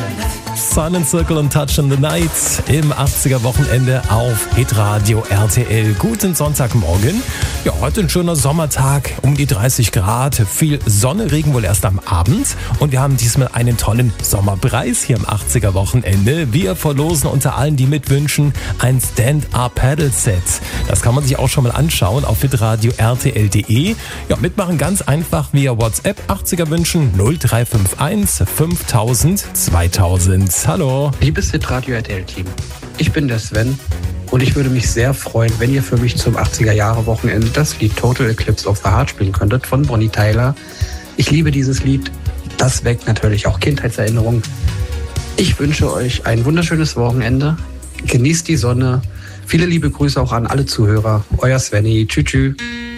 Silent Circle und Touch in the Night im 80er Wochenende auf Hitradio RTL. Guten Sonntagmorgen. Ja, heute ein schöner Sommertag, um die 30 Grad, viel Sonne, Regen wohl erst am Abend. Und wir haben diesmal einen tollen Sommerpreis hier im 80er Wochenende. Wir verlosen unter allen, die mitwünschen, ein Stand-Up-Paddle-Set. Das kann man sich auch schon mal anschauen auf hitradio RTL.de. Ja, mitmachen ganz einfach via WhatsApp. 80er wünschen 0351 5000 2000. Hallo. Liebes Hitradio RTL-Team, ich bin der Sven und ich würde mich sehr freuen, wenn ihr für mich zum 80er-Jahre-Wochenende das Lied Total Eclipse of the Heart spielen könntet von Bonnie Tyler. Ich liebe dieses Lied. Das weckt natürlich auch Kindheitserinnerungen. Ich wünsche euch ein wunderschönes Wochenende. Genießt die Sonne. Viele liebe Grüße auch an alle Zuhörer. Euer Svenny. Tschüss.